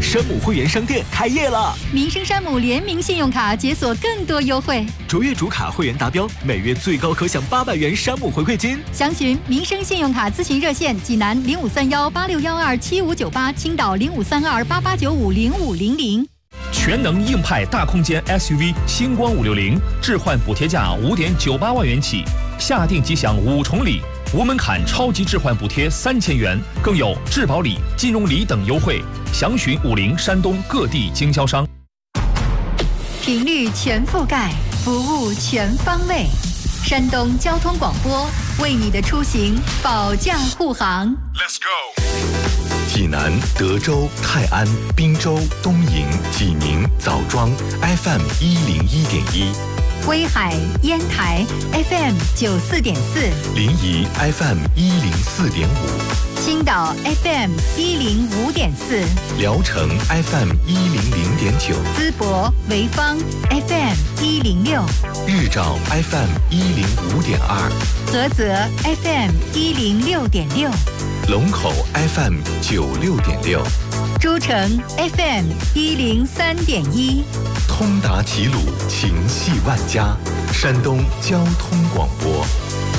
山姆会员商店开业了， 民生山姆联名信用卡解锁更多优惠， 卓越主卡会员达标，每月最高可享800元山姆回馈金。 详询民生信用卡咨询热线：济南053186127598，青岛053288950500。 全能硬派大空间 SUV 星光560置换补贴价5.98万元起，下定即享5重礼，无门槛超级置换补贴3000元，更有质保礼、金融礼等优惠。详询50山东各地经销商。 频率全覆盖，服务全方位。山东交通广播为你的出行保驾护航。 Let's go。 济南、德州、泰安、滨州、东营、济宁、枣庄 FM 101.1， 威海、烟台 FM 94.4， 临沂 FM 104.5， 青岛 FM 105.4， 聊城 FM 100.9， 淄博、潍坊 FM 106， 日照 FM 105.2， 菏泽 FM 106.6， 龙口 FM 96.6， 诸城 FM 103.1， 通达齐鲁，情系万家，山东交通广播。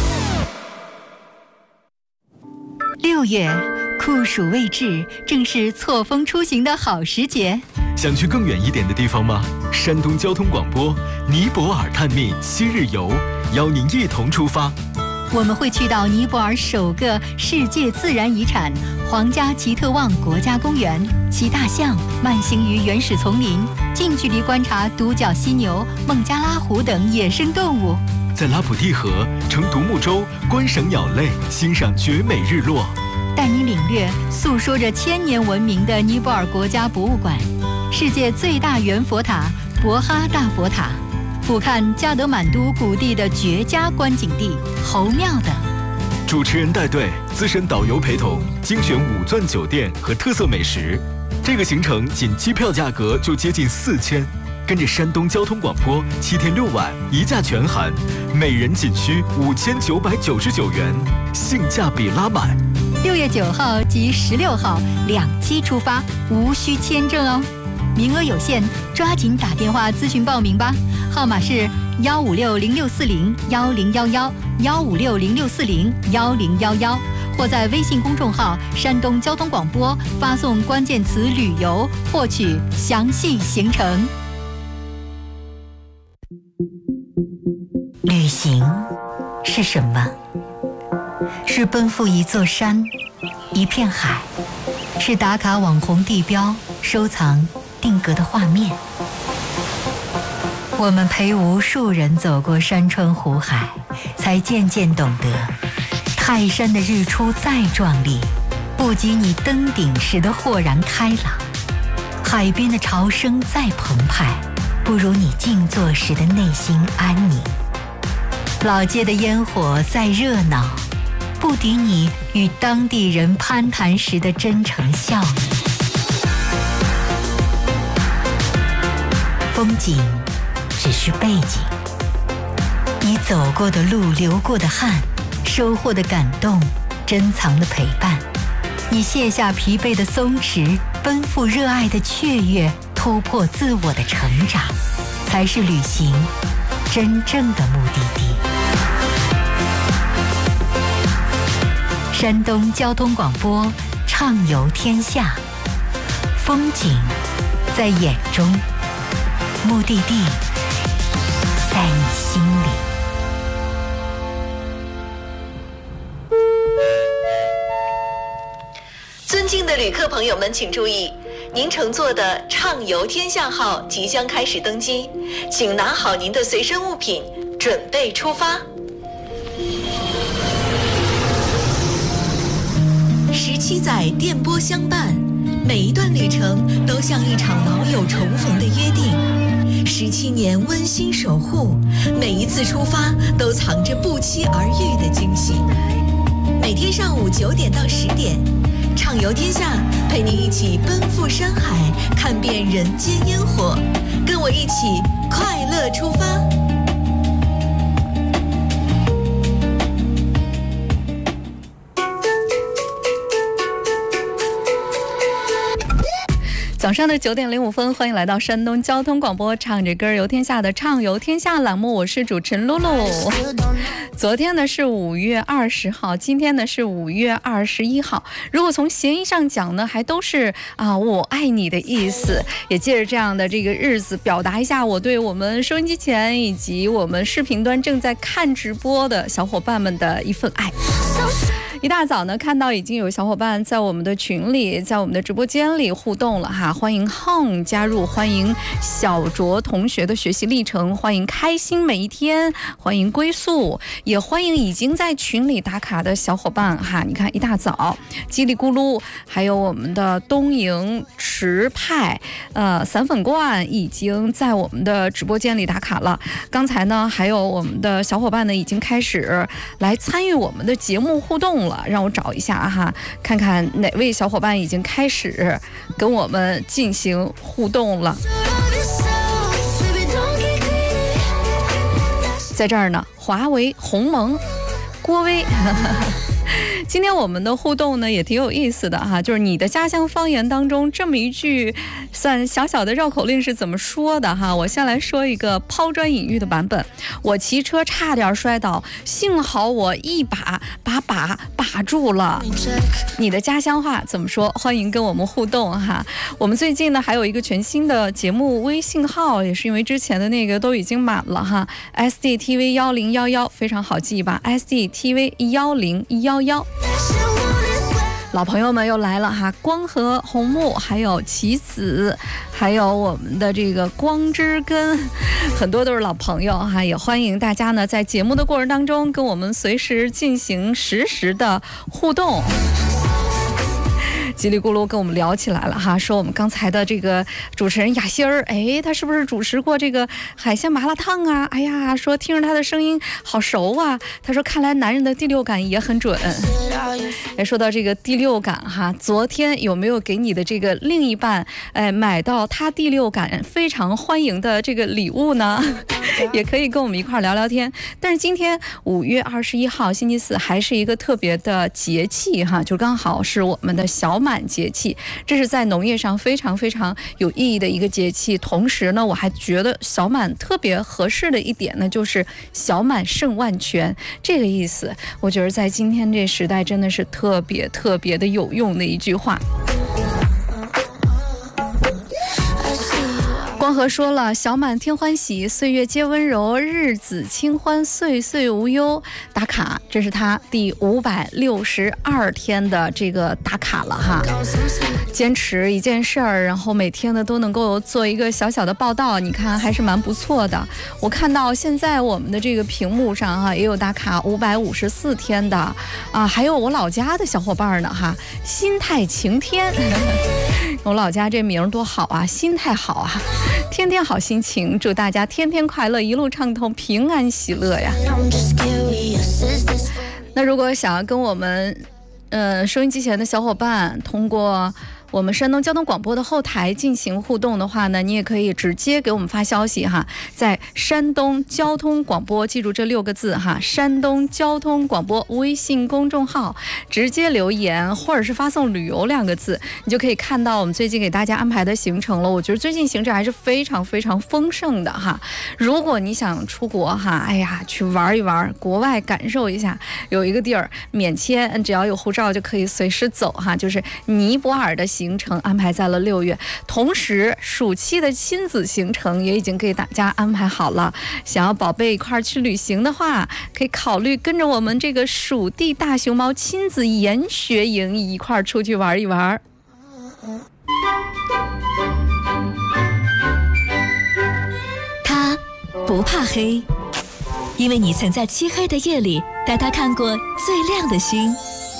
6月，酷暑未至，正是错峰出行的好时节。 想去更远一点的地方吗？山东交通广播尼泊尔探秘7日游，邀您一同出发。 我们会去到尼泊尔首个世界自然遗产皇家奇特旺国家公园，骑大象慢行于原始丛林，近距离观察独角犀牛、孟加拉虎等野生动物， 在拉普蒂河乘独木舟观赏鸟类，欣赏绝美日落， 带你领略诉说着1000年文明的尼泊尔国家博物馆，世界最大圆佛塔博哈大佛塔，俯瞰加德满都谷地的绝佳观景地侯庙等。 主持人带队，资深导游陪同，精选5钻酒店和特色美食。这个行程仅机票价格就接近4000，跟着山东交通广播7天6晚1价全含，每人仅需5999元，性价比拉满。 6月9号及16号2期出发，无需签证哦。名额有限，抓紧打电话咨询报名吧，号码是15606401011，15606401011，或在微信公众号山东交通广播发送关键词旅游，获取详细行程。 旅行是什么？是奔赴一座山，一片海，是打卡网红地标，收藏定格的画面。我们陪无数人走过山川湖海，才渐渐懂得，泰山的日出再壮丽，不及你登顶时的豁然开朗；海边的潮声再澎湃，不如你静坐时的内心安宁；老街的烟火再热闹，不敌你与当地人攀谈时的真诚笑意。风景只是背景，你走过的路、流过的汗、收获的感动、珍藏的陪伴，你卸下疲惫的松弛，奔赴热爱的雀跃，突破自我的成长，才是旅行真正的目的地。山东交通广播畅游天下，风景在眼中，目的地在你心里。 尊敬的旅客朋友们请注意，您乘坐的畅游天下号即将开始登机，请拿好您的随身物品，准备出发。17载电波相伴，每一段旅程都像一场老友重逢的约定。17年温馨守护，每一次出发都藏着不期而遇的惊喜。每天上午9点到10点，畅游天下，陪你一起奔赴山海，看遍人间烟火，跟我一起快乐出发。 早上的9点05分，欢迎来到山东交通广播唱着歌游天下的畅游天下栏目，我是主持人露露。昨天呢是5月20号，今天呢是5月21号。如果从谐音上讲呢，还都是我爱你的意思。也借着这样的这个日子，表达一下我对我们收音机前以及我们视频端正在看直播的小伙伴们的一份爱。一大早呢，看到已经有小伙伴在我们的群里，在我们的直播间里互动了哈，欢迎 Hong 加入，欢迎小卓同学的学习历程，欢迎开心每一天，欢迎归宿，也欢迎已经在群里打卡的小伙伴哈。你看一大早，叽里咕噜，还有我们的东营池派，散粉罐已经在我们的直播间里打卡了。刚才呢，还有我们的小伙伴呢，已经开始来参与我们的节目互动了。让我找一下哈，看看哪位小伙伴已经开始跟我们进行互动了。在这儿呢，华为、鸿蒙、郭威。今天我们的互动呢也挺有意思的哈，就是你的家乡方言当中这么一句算小小的绕口令是怎么说的哈？我先来说一个抛砖引玉的版本。我骑车差点摔倒，幸好我一把把住了。你的家乡话怎么说？欢迎跟我们互动哈。我们最近呢还有一个全新的节目微信号，也是因为之前的那个都已经满了哈。SDTV1011非常好记吧 ？SDTV1011。老朋友们又来了哈，光和、红木，还有棋子，还有我们的这个光之根，很多都是老朋友哈，也欢迎大家呢在节目的过程当中跟我们随时进行实时的互动。叽里咕噜跟我们聊起来了哈，说我们刚才的这个主持人雅欣儿，他是不是主持过这个海鲜麻辣烫啊？哎呀，说听着他的声音好熟啊。他说看来男人的第六感也很准。说到这个第六感哈，昨天有没有给你的这个另一半买到他第六感非常欢迎的这个礼物呢？也可以跟我们一块聊聊天。但是今天5月21号星期四还是一个特别的节气哈，就刚好是我们的小满节气，这是在农业上非常非常有意义的一个节气。同时呢，我还觉得小满特别合适的一点呢，就是小满胜万全这个意思。我觉得在今天这时代真的是特别特别的有用的一句话。光和说了，小满天欢喜，岁月皆温柔，日子清欢，岁岁无忧。打卡，这是他第562天的这个打卡了哈。坚持一件事儿，然后每天呢都能够做一个小小的报道，你看还是蛮不错的。我看到现在我们的这个屏幕上哈，也有打卡554天的还有我老家的小伙伴呢哈，心态晴天。我老家这名多好啊，心态好啊，天天好心情，祝大家天天快乐，一路畅通，平安喜乐呀。那如果想要跟我们收音机前的小伙伴通过我们山东交通广播的后台进行互动的话呢，你也可以直接给我们发消息哈，在山东交通广播，记住这6个字哈，山东交通广播微信公众号，直接留言或者是发送旅游2个字，你就可以看到我们最近给大家安排的行程了。我觉得最近行程还是非常非常丰盛的哈。如果你想出国哈，去玩一玩，国外感受一下，有一个地儿免签，只要有护照就可以随时走哈，就是尼泊尔的行程安排在了6月，同时暑期的亲子行程也已经给大家安排好了。想要宝贝一块去旅行的话，可以考虑跟着我们这个蜀地大熊猫亲子研学营一块出去玩一玩。 他不怕黑，因为你曾在漆黑的夜里带他看过最亮的星。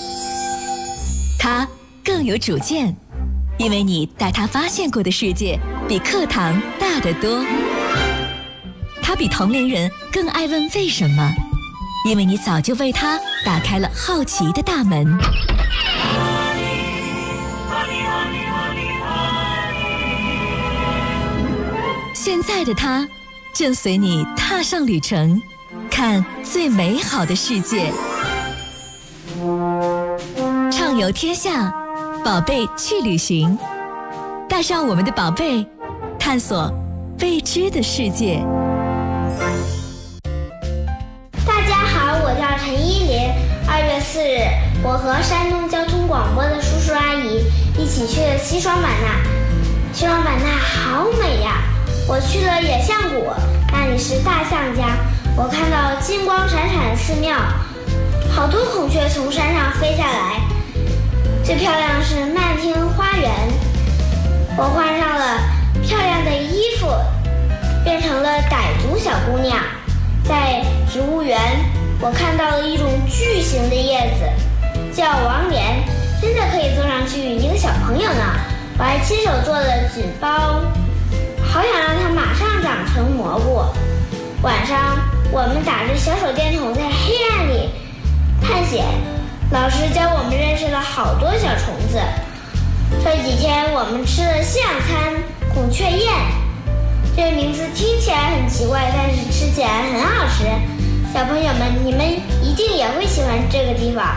他更有主见，因为你带他发现过的世界比课堂大得多。他比同龄人更爱问为什么，因为你早就为他打开了好奇的大门。现在的他正随你踏上旅程，看最美好的世界。畅游天下，宝贝去旅行。 带上我们的宝贝，探索未知的世界。 大家好，我叫陈依林。2月4日，我和山东交通广播的叔叔阿姨一起去了西双版纳。西双版纳好美呀！我去了野象谷，那里是大象家。我看到金光闪闪的寺庙，好多孔雀从山上飞下来。最漂亮的是曼听花园，我换上了漂亮的衣服，变成了傣族小姑娘。在植物园，我看到了一种巨型的叶子，叫王莲，真的可以坐上去一个小朋友呢。我还亲手做了纸包，好想让它马上长成蘑菇。晚上我们打着小手电筒在黑暗里探险，老师教我们认识了好多小虫子。这几天我们吃了西洋餐孔雀宴，这个名字听起来很奇怪，但是吃起来很好吃。小朋友们，你们一定也会喜欢这个地方。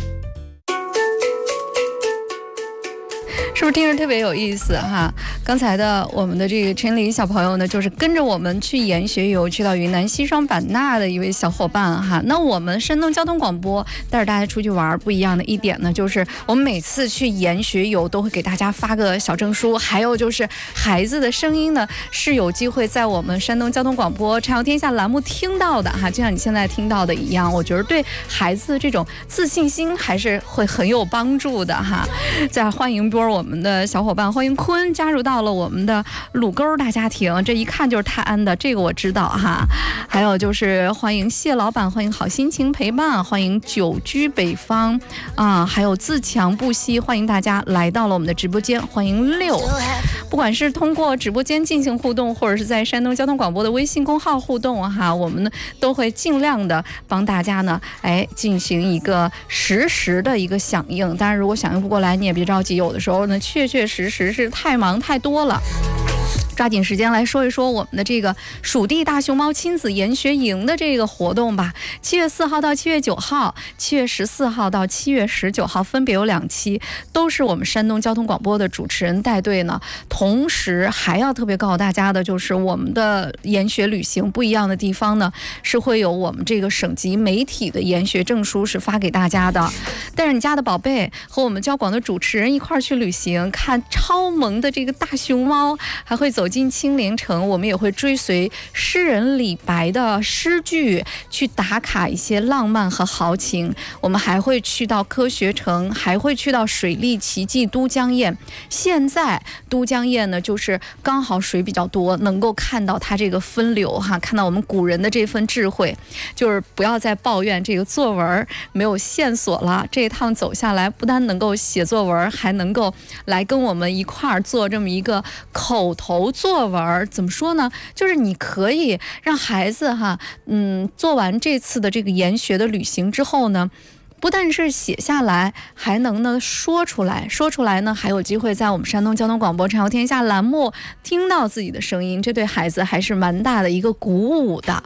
是不是听着特别有意思哈？刚才的我们的这个陈黎小朋友呢，就是跟着我们去研学游，去到云南西双版纳的一位小伙伴哈。那我们山东交通广播带着大家出去玩，不一样的一点呢，就是我们每次去研学游都会给大家发个小证书，还有就是孩子的声音呢是有机会在我们山东交通广播畅游天下栏目听到的哈，就像你现在听到的一样，我觉得对孩子的这种自信心还是会很有帮助的哈。再欢迎波我们的小伙伴，欢迎坤加入到了我们的鲁沟大家庭，这一看就是泰安的，这个我知道哈。还有就是欢迎谢老板，欢迎好心情陪伴，欢迎久居北方啊，还有自强不息，欢迎大家来到了我们的直播间，欢迎六。不管是通过直播间进行互动，或者是在山东交通广播的微信公号互动哈，我们呢都会尽量的帮大家呢进行一个实时的一个响应。当然如果响应不过来你也别着急，有的时候呢确实是太忙太多了。抓紧时间来说一说我们的这个蜀地大熊猫亲子研学营的这个活动吧。7月4号到7月9号，7月14号到7月19号分别有2期，都是我们山东交通广播的主持人带队呢。同时还要特别告诉大家的就是我们的研学旅行不一样的地方呢，是会有我们这个省级媒体的研学证书是发给大家的。带着你家的宝贝和我们交广的主持人一块去旅行，看超萌的这个大熊猫，还会走进青莲城，我们也会追随诗人李白的诗句去打卡一些浪漫和豪情。我们还会去到科学城，还会去到水利奇迹都江堰。现在都江堰呢，就是刚好水比较多，能够看到它这个分流哈，看到我们古人的这份智慧，就是不要再抱怨这个作文没有线索了。这一趟走下来，不但能够写作文，还能够来跟我们一块儿做这么一个口头作文。怎么说呢？就是你可以让孩子哈，做完这次的这个研学的旅行之后呢，不但是写下来，还能呢说出来。说出来呢，还有机会在我们山东交通广播畅游天下栏目听到自己的声音，这对孩子还是蛮大的一个鼓舞的。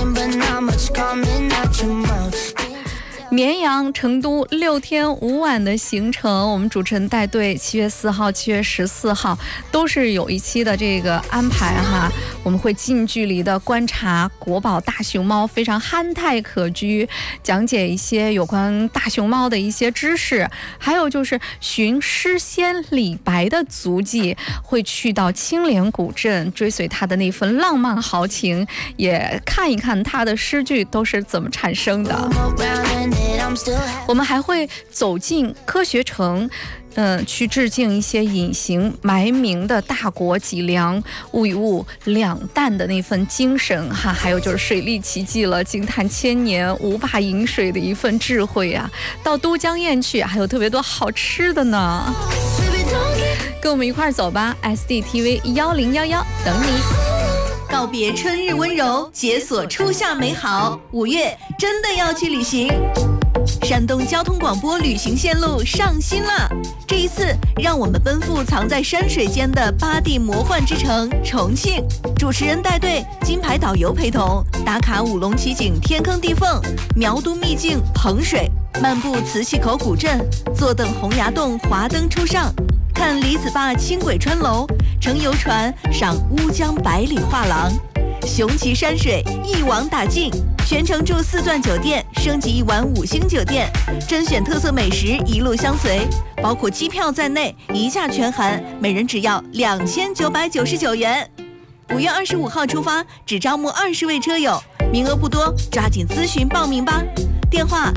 绵阳、成都6天5晚的行程，我们主持人带队，7月4号、7月14号都是有一期的这个安排哈。我们会近距离的观察国宝大熊猫，非常憨态可掬，讲解一些有关大熊猫的一些知识，还有就是寻诗仙李白的足迹，会去到青莲古镇，追随他的那份浪漫豪情，也看一看他的诗句都是怎么产生的。我们还会走进科学城，去致敬一些隐形埋名的大国脊梁，物与物两淡的那份精神哈，还有就是水利奇迹了，惊叹千年无坝饮水的一份智慧啊。到都江堰去，还有特别多好吃的呢，跟我们一块儿走吧。SDTV 1011等你。 告别春日温柔，解锁初夏美好。5月真的要去旅行。山东交通广播旅行线路上新了，这一次让我们奔赴藏在山水间的8地魔幻之城重庆。主持人带队，金牌导游陪同，打卡五龙奇景天坑地缝，苗都秘境彭水，漫步磁器口古镇，坐等洪崖洞华灯初上， 看李子坝轻轨穿楼，乘游船赏乌江百里画廊，雄奇山水一网打尽，全程住4钻酒店，升级1晚5星酒店，甄选特色美食一路相随，包括机票在内，一价全含，每人只要2999元。5月25号出发，只招募20位车友，名额不多，抓紧咨询报名吧。电话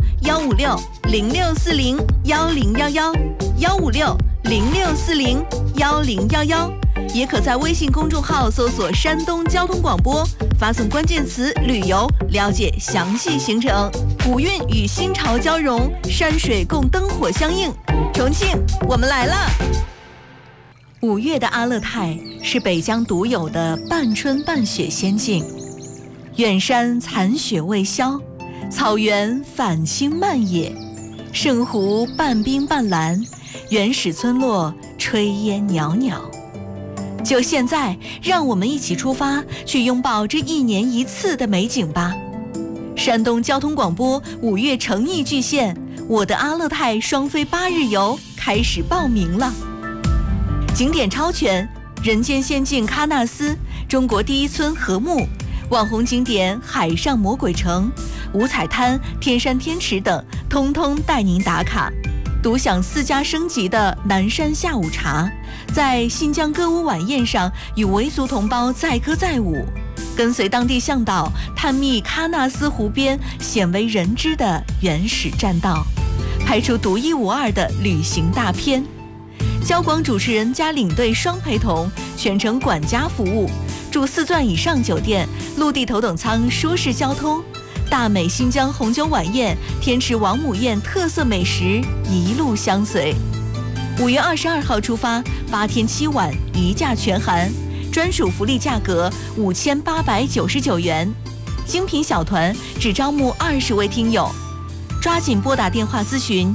156-0640-10111，156-0640-10111，也可在微信公众号搜索山东交通广播，发送关键词旅游，了解详细行程。古韵与新潮交融，山水共灯火相映，重庆我们来了。5月的阿勒泰是北疆独有的半春半雪仙境，远山残雪未消，草原返青漫野，圣湖半冰半蓝，原始村落炊烟袅袅。就现在，让我们一起出发，去拥抱这1年1次的美景吧。山东交通广播5月诚意巨献，我的阿勒泰双飞8日游开始报名了。景点超全，人间仙境喀纳斯，中国第1村禾木，网红景点海上魔鬼城、五彩滩、天山天池等，通通带您打卡。独享4家升级的南山下午茶，在新疆歌舞晚宴上与维族同胞载歌载舞，跟随当地向导探秘喀纳斯湖边鲜为人知的原始栈道，拍出独一无二的旅行大片。交广主持人加领队双陪同，全程管家服务，住4钻以上酒店，陆地头等舱舒适交通，大美新疆红酒晚宴、天池王母宴特色美食一路相随。5月22号出发，8天7晚一价全含，专属福利价格5899元，精品小团只招募20位听友，抓紧拨打电话咨询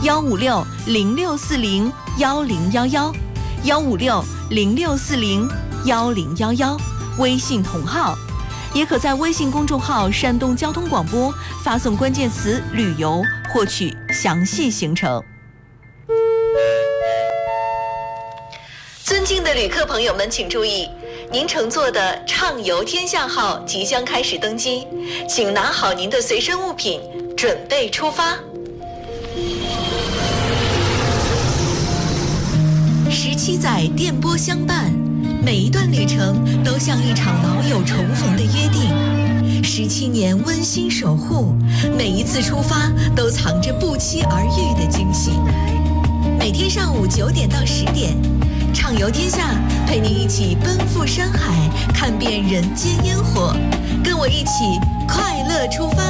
156-0640-10111，156-0640-10111，微信同号，也可在微信公众号山东交通广播发送关键词旅游，获取详细行程。尊敬的旅客朋友们请注意，您乘坐的畅游天下号即将开始登机，请拿好您的随身物品，准备出发。17载电波相伴，每一段旅程都像一场老友重逢的约定，17年温馨守护，每一次出发都藏着不期而遇的惊喜。每天上午9点到10点，畅游天下，陪你一起奔赴山海，看遍人间烟火，跟我一起快乐出发。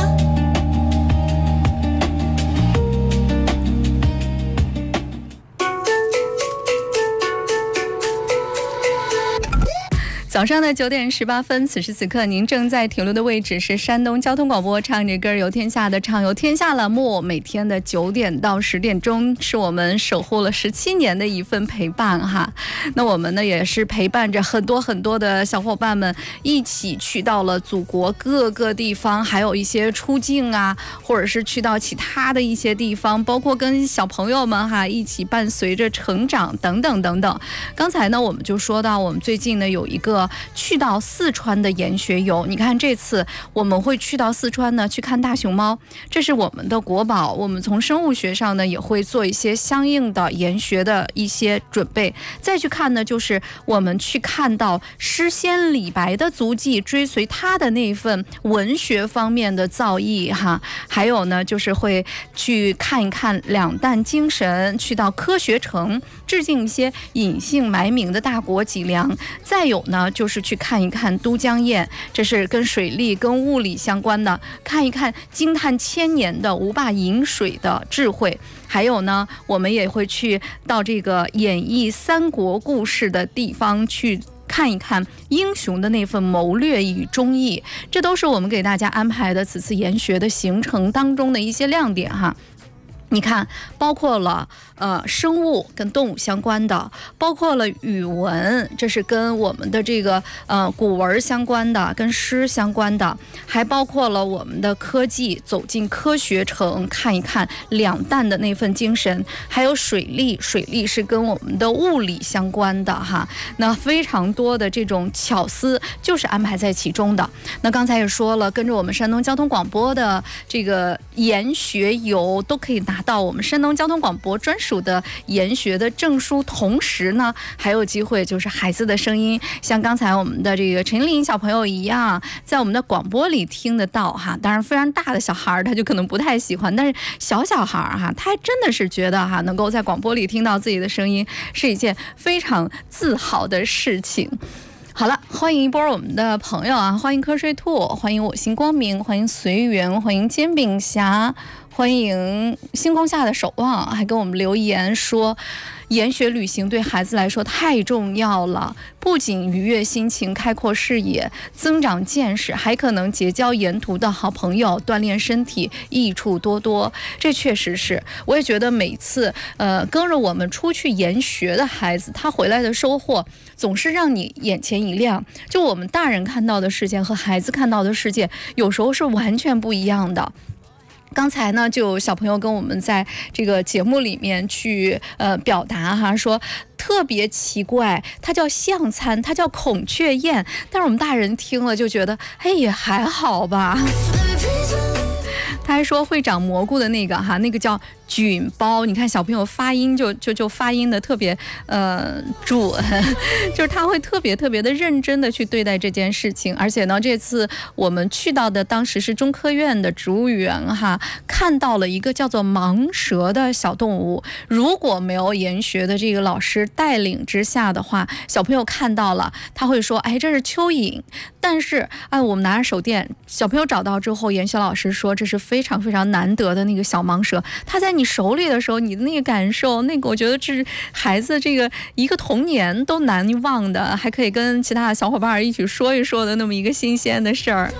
早上的9点18分，此时此刻您正在停留的位置是山东交通广播唱着歌游天下的畅游天下栏目，每天的9点到10点钟是我们守护了17年的一份陪伴哈。那我们呢也是陪伴着很多的小伙伴们一起去到了祖国各个地方，还有一些出境啊，或者是去到其他的一些地方，包括跟小朋友们哈一起伴随着成长等等等等。刚才呢我们就说到我们最近呢有一个去到四川的研学游，你看这次我们会去到四川呢去看大熊猫，这是我们的国宝，我们从生物学上呢也会做一些相应的研学的一些准备。再去看呢就是我们去看到诗仙李白的足迹，追随他的那份文学方面的造诣哈。还有呢就是会去看一看两弹精神，去到科学城致敬一些隐姓埋名的大国脊梁。再有呢就是去看一看都江堰，这是跟水利跟物理相关的，看一看惊叹1000年的吴坝引水的智慧。还有呢我们也会去到这个演绎三国故事的地方去看一看英雄的那份谋略与忠义，这都是我们给大家安排的此次研学的行程当中的一些亮点哈。 你看，包括了生物跟动物相关的，包括了语文，这是跟我们的这个古文相关的，跟诗相关的，还包括了我们的科技，走进科学城看一看两弹的那份精神，还有水利，水利是跟我们的物理相关的哈。那非常多的这种巧思就是安排在其中的。那刚才也说了，跟着我们山东交通广播的这个研学游都可以拿到我们山东交通广播专属的研学的证书，同时呢还有机会就是孩子的声音，像刚才我们的这个陈琳小朋友一样，在我们的广播里听得到哈。当然非常大的小孩他就可能不太喜欢，但是小孩哈，他还真的是觉得哈，能够在广播里听到自己的声音是一件非常自豪的事情。好了，欢迎一波我们的朋友啊，欢迎瞌睡兔，欢迎我心光明，欢迎随缘，欢迎煎饼侠，欢迎星空下的守望，还给我们留言说研学旅行对孩子来说太重要了，不仅愉悦心情，开阔视野，增长见识，还可能结交沿途的好朋友，锻炼身体，益处多多。这确实是，我也觉得每次跟着我们出去研学的孩子，他回来的收获总是让你眼前一亮。就我们大人看到的世界和孩子看到的世界有时候是完全不一样的。刚才呢，就有小朋友跟我们在这个节目里面去表达哈，说特别奇怪，它叫象餐，它叫孔雀宴，但是我们大人听了就觉得，哎，也还好吧。他还说会长蘑菇的那个哈，那个叫菌包，你看小朋友发音就发音的特别准，就是他会特别的认真的去对待这件事情。而且呢，这次我们去到的当时是中科院的植物园哈，看到了一个叫做盲蛇的小动物。如果没有研学的这个老师带领之下的话，小朋友看到了他会说，哎，这是蚯蚓。但是我们拿着手电，小朋友找到之后，研学老师说这是非常难得的那个小盲蛇，它在你手里的时候，你的那个感受，那个我觉得这是孩子这个一个童年都难忘的，还可以跟其他的小伙伴一起说一说的那么一个新鲜的事儿。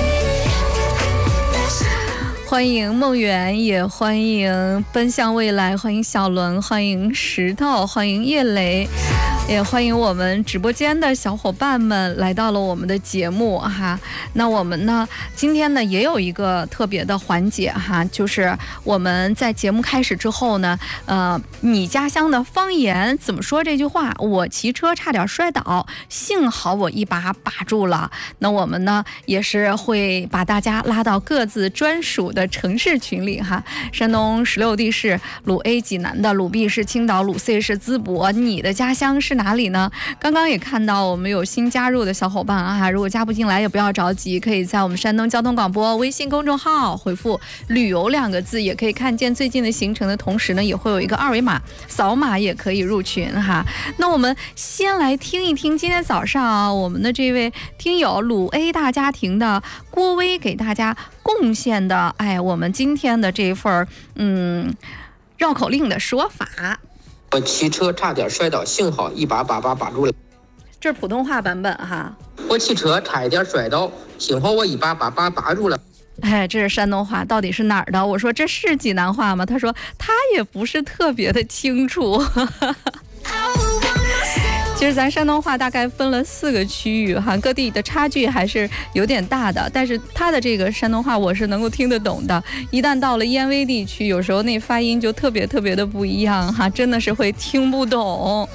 欢迎梦圆，也欢迎奔向未来，欢迎小伦，欢迎石头，欢迎叶雷，也欢迎我们直播间的小伙伴们来到了我们的节目哈。那我们呢，今天呢也有一个特别的环节哈，就是我们在节目开始之后呢，你家乡的方言怎么说这句话？我骑车差点摔倒，幸好我一把把住了。那我们呢也是会把大家拉到各自专属的城市群里哈。山东16地市，鲁 A 济南的，鲁 B 是青岛，鲁 C 是淄博。你的家乡是哪里呢？刚刚也看到我们有新加入的小伙伴啊，如果加不进来也不要着急，可以在我们山东交通广播微信公众号回复旅游2个字，也可以看见最近的行程的同时呢，也会有一个二维码，扫码也可以入群哈。那我们先来听一听今天早上我们的这位听友鲁 A 大家庭的郭威给大家贡献的我们今天的这份绕口令的说法。 我骑车差点摔倒，幸好一把把住了。 这是普通话版本哈。 我骑车差一点摔倒，幸好我一把把住了。 这是山东话，到底是哪儿的？我说这是济南话吗？他说他也不是特别的清楚。其实咱山东话大概分了4个区域哈，各地的差距还是有点大的，但是他的这个山东话我是能够听得懂的。一旦到了燕威地区，有时候那发音就特别的不一样哈，真的是会听不懂。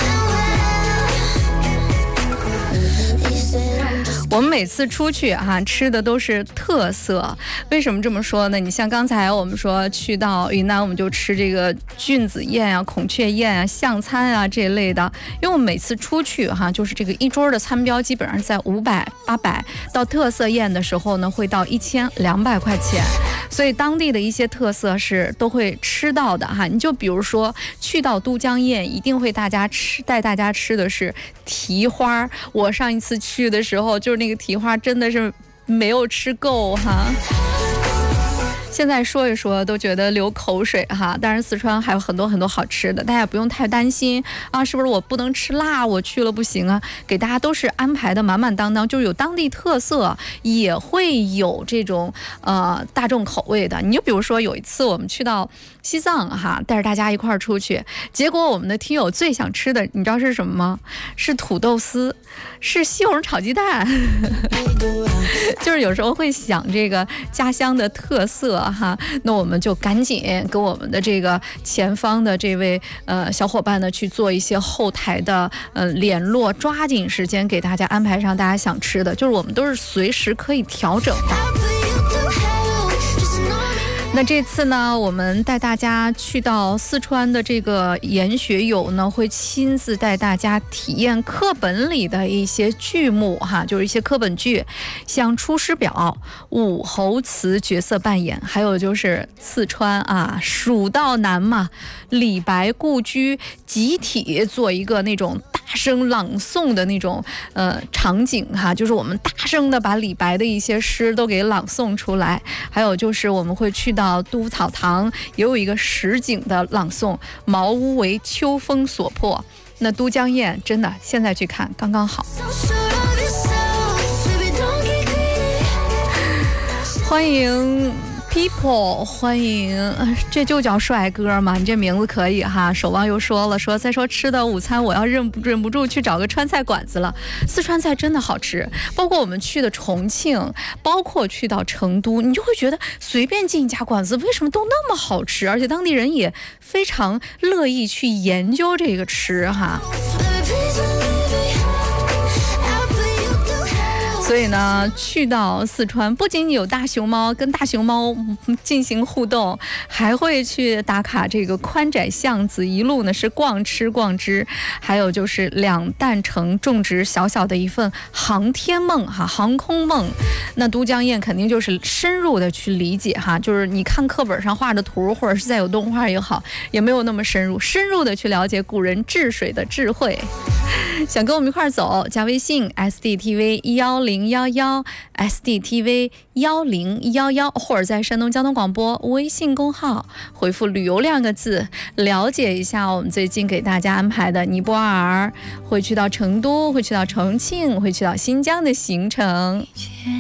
我们每次出去吃的都是特色。为什么这么说呢？你像刚才我们说去到云南，我们就吃这个菌子宴啊、孔雀宴啊、象餐啊这一类的。因为我们每次出去就是这个一桌的餐标基本上在500、800，到特色宴的时候呢，会到1200块钱。所以当地的一些特色是都会吃到的哈。你就比如说去到都江堰，一定会带大家吃的是蹄花。我上一次去的时候，就是那个蹄花真的是没有吃够哈。 现在说一说都觉得流口水哈。当然四川还有很多很多好吃的，大家也不用太担心啊，是不是我不能吃辣，我去了不行啊？给大家都是安排的满满当当，就是有当地特色，也会有这种大众口味的。你就比如说有一次我们去到西藏哈，带着大家一块儿出去，结果我们的听友最想吃的，你知道是什么吗？是土豆丝，是西红柿炒鸡蛋。就是有时候会想这个家乡的特色哈，那我们就赶紧跟我们的这个前方的这位小伙伴呢去做一些后台的联络，抓紧时间给大家安排上大家想吃的，就是我们都是随时可以调整的。那这次呢，我们带大家去到四川的这个研学友呢，会亲自带大家体验课本里的一些剧目哈，就是一些课本剧，像《出师表》、武侯祠角色扮演，还有就是四川啊，蜀道难嘛，李白故居集体做一个那种大声朗诵的那种场景哈，就是我们大声的把李白的一些诗都给朗诵出来，还有就是我们会去到都草堂，也有一个实景的朗诵，茅屋为秋风所破。那都江堰真的现在去看刚刚好。欢迎People， 欢迎，这就叫帅哥嘛？你这名字可以哈。守望又说了，说再说吃的午餐，我要忍不住去找个川菜馆子了。四川菜真的好吃，包括我们去的重庆，包括去到成都，你就会觉得随便进一家馆子，为什么都那么好吃？而且当地人也非常乐意去研究这个吃哈。所以呢，去到四川不仅有大熊猫，跟大熊猫进行互动，还会去打卡这个宽窄巷子，一路呢是逛吃逛知，还有就是两弹城种植小小的一份航天梦哈，航空梦。那都江堰肯定就是深入的去理解哈，就是你看课本上画的图，或者是再有动画也好，也没有那么深入的去了解古人治水的智慧。想跟我们一块走，加微信 SDTV1011 SDTV1011，或者在山东交通广播微信公号回复旅游2个字，了解一下我们最近给大家安排的尼泊尔，会去到成都，会去到重庆，会去到新疆的行程。